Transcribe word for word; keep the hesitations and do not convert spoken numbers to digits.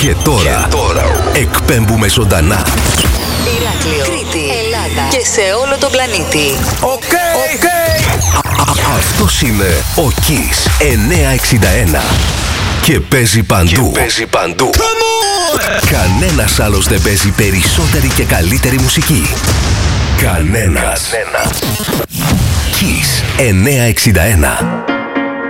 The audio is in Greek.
Και τώρα, και τώρα εκπέμπουμε ζωντανά. Ηράκλειο, Κρήτη, Ελλάδα και σε όλο τον πλανήτη. Οκ, okay, οκ. Okay. Αυτός είναι ο Kiss εννιακόσια εξήντα ένα. Και παίζει παντού. Και παίζει παντού. Κανένας άλλος δεν παίζει περισσότερη και καλύτερη μουσική. Κανένας. Κανένας. Kiss εννιακόσια εξήντα ένα.